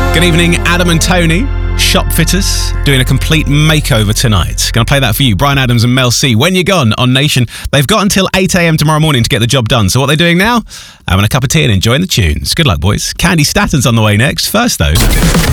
Good evening, Adam and Tony, shop fitters, doing a complete makeover tonight. Going to play that for you, Brian Adams and Mel C. When You're Gone on Nation. They've got until 8 a.m. tomorrow morning to get the job done. So what are they doing now? Having a cup of tea and enjoying the tunes. Good luck, boys. Candy Statton's on the way next. First, though...